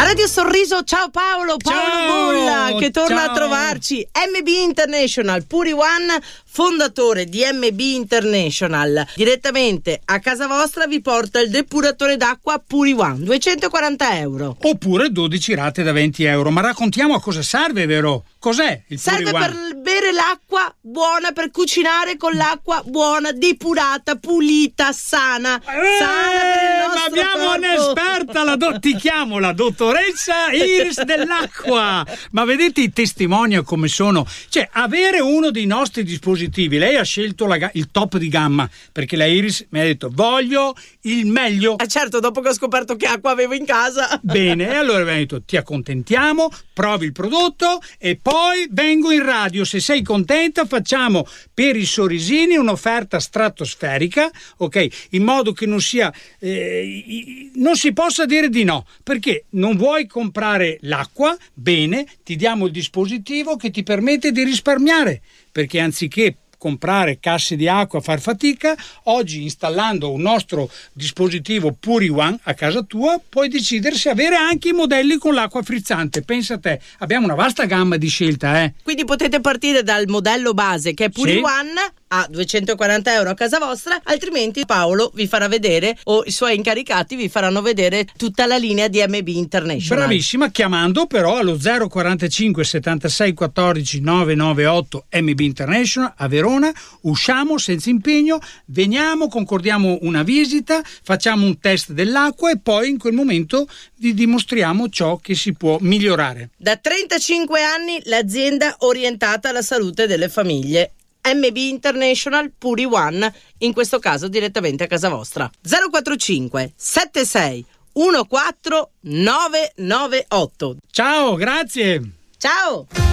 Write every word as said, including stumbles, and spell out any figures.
Radio Sorriso, ciao Paolo, Paolo Ciao, Bolla che torna ciao. a trovarci. M B International, Puri One, fondatore di M B International, direttamente a casa vostra vi porta il depuratore d'acqua Puri One, duecentoquaranta euro. Oppure dodici rate da venti euro. Ma raccontiamo a cosa serve, vero? Cos'è il Serve Puri One? per bere l'acqua buona, per cucinare con l'acqua buona, depurata, pulita, sana. Eh, sana per il ma nostro abbiamo corpo. un'esperta, la do- ti chiamo la dottoressa Iris dell'acqua. Ma vedete i testimonial come sono? Cioè, avere uno dei nostri dispositivi, lei ha scelto la ga- il top di gamma, perché la Iris mi ha detto voglio il meglio. Eh certo, dopo che ho scoperto che acqua avevo in casa. Bene, e allora abbiamo detto ti accontentiamo, provi il prodotto e poi vengo in radio. Se sei contenta facciamo per i sorrisini un'offerta stratosferica, ok? In modo che non sia eh, non si possa dire di no, perché non vuoi comprare l'acqua, bene, ti diamo il dispositivo che ti permette di risparmiare, perché anziché comprare casse di acqua, far fatica, oggi installando un nostro dispositivo Puri One a casa tua puoi decidere se avere anche i modelli con l'acqua frizzante. Pensa a te, abbiamo una vasta gamma di scelta, eh. Quindi potete partire dal modello base che è Puri Sì. One a duecentoquaranta euro a casa vostra, altrimenti Paolo vi farà vedere o i suoi incaricati vi faranno vedere tutta la linea di M B International. Bravissima, chiamando però allo zero quarantacinque settantasei quattordici novecentonovantaotto M B International a Verona. Usciamo senza impegno, veniamo, concordiamo una visita, facciamo un test dell'acqua e poi in quel momento vi dimostriamo ciò che si può migliorare. Da trentacinque anni l'azienda orientata alla salute delle famiglie. M B International Puri One, in questo caso direttamente a casa vostra. zero quarantacinque settantasei quattordici nove nove otto. Ciao, grazie. Ciao!